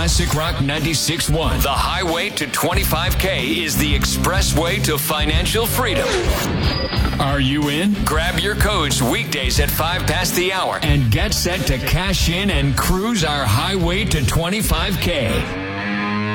Classic Rock 96.1. The highway to 25K is the expressway to financial freedom. Are you in? Grab your codes weekdays at 5 past the hour and get set to cash in and cruise our highway to 25K.